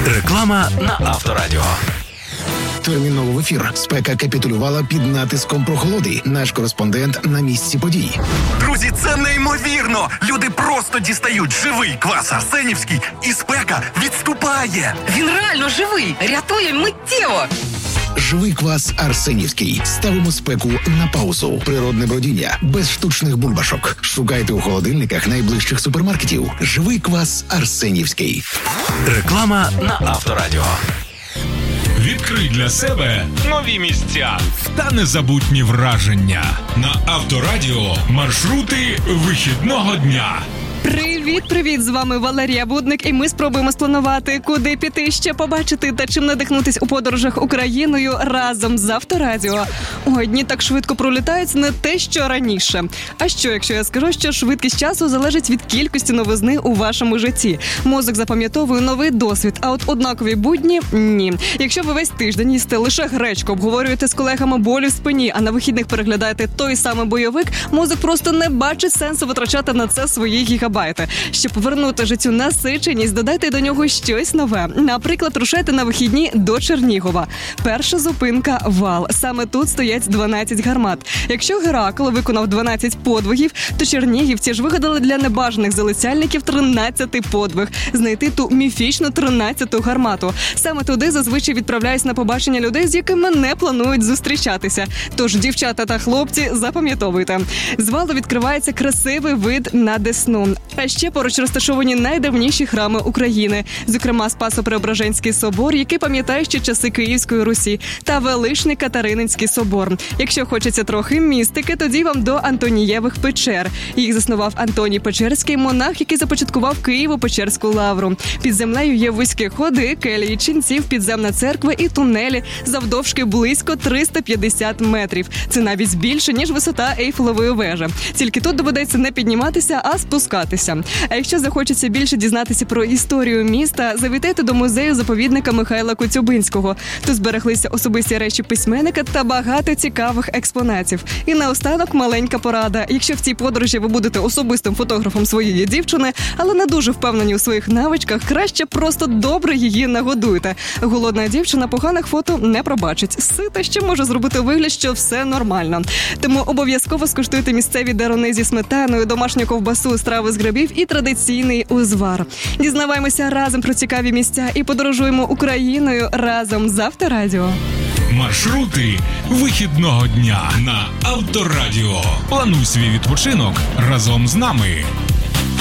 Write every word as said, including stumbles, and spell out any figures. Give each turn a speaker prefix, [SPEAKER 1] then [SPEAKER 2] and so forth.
[SPEAKER 1] Реклама на Авторадіо.
[SPEAKER 2] Терміново в ефір. Спека капітулювала під натиском прохолоди. Наш кореспондент на місці подій.
[SPEAKER 3] Друзі, це неймовірно! Люди просто дістають живий квас арсенівський, і спека відступає.
[SPEAKER 4] Він реально живий! Рятує миттєво!
[SPEAKER 2] Живий квас арсенівський. Ставимо спеку на паузу. Природне бродіння. Без штучних бульбашок. Шукайте у холодильниках найближчих супермаркетів. Живий квас арсенівський.
[SPEAKER 1] Реклама на Авторадіо.
[SPEAKER 5] Відкрий для себе нові місця та незабутні враження. На Авторадіо маршрути вихідного дня.
[SPEAKER 6] Привіт-привіт! З вами Валерія Будник, і ми спробуємо спланувати, куди піти, ще побачити та чим надихнутись у подорожах Україною разом з Авторадіо. Ой, дні так швидко пролітають, не те, що раніше. А що, якщо я скажу, що швидкість часу залежить від кількості новизни у вашому житті? Мозок запам'ятовує новий досвід, а от однакові будні – ні. Якщо ви весь тиждень їсте лише гречку, обговорюєте з колегами болі в спині, а на вихідних переглядаєте той самий бойовик, мозок просто не бачить сенсу витрачати на це свої гігабайти. Щоб повернути життю насиченість, додайте до нього щось нове. Наприклад, рушайте на вихідні до Чернігова. Перша зупинка – Вал. Саме тут стоять дванадцять гармат. Якщо Геракл виконав дванадцять подвигів, то чернігівці ж вигадали для небажаних залицяльників тринадцятий подвиг – знайти ту міфічну тринадцяту гармату. Саме туди зазвичай відправляюсь на побачення людей, з якими не планують зустрічатися. Тож, дівчата та хлопці, запам'ятовуйте. З Валу відкривається красивий вид на Десну. А ще поруч розташовані найдавніші храми України, зокрема Спасо-Преображенський собор, який пам'ятає ще часи Київської Русі, та Величний Катерининський собор. Якщо хочеться трохи містики, тоді вам до Антонієвих печер. Їх заснував Антоній Печерський, монах, який започаткував Києво-Печерську лавру. Під землею є вузькі ходи, келії ченців, підземна церква і тунелі завдовжки близько триста п'ятдесят метрів. Це навіть більше, ніж висота Ейфелевої вежі. Тільки тут доведеться не підніматися, а спускатися. А якщо захочеться більше дізнатися про історію міста, завітайте до музею-заповідника Михайла Коцюбинського. Тут збереглися особисті речі письменника та багато цікавих експонатів. І наостанок маленька порада. Якщо в цій подорожі ви будете особистим фотографом своєї дівчини, але не дуже впевнені у своїх навичках, краще просто добре її нагодуйте. Голодна дівчина поганих фото не пробачить. Сита ще може зробити вигляд, що все нормально. Тому обов'язково скуштуйте місцеві деруни зі сметаною, домашню ковбасу, страви з грибів і традиційний узвар. Дізнаваємося разом про цікаві місця і подорожуємо Україною разом з Авторадіо.
[SPEAKER 5] Маршрути вихідного дня на Авторадіо. Плануй свій відпочинок разом з нами.